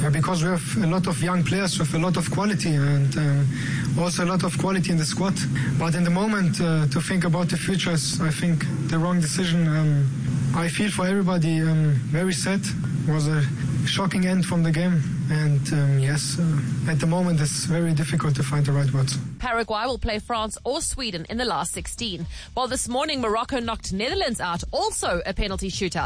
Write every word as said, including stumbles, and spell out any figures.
because we have a lot of young players with a lot of quality and um, also a lot of quality in the squad. But in the moment, uh, to think about the future is, I think, the wrong decision. Um, I feel for everybody um, very sad. It was a shocking end from the game. And um, yes, uh, at the moment it's very difficult to find the right words. Paraguay will play France or Sweden in the last sixteen. While this morning Morocco knocked Netherlands out, also a penalty shootout.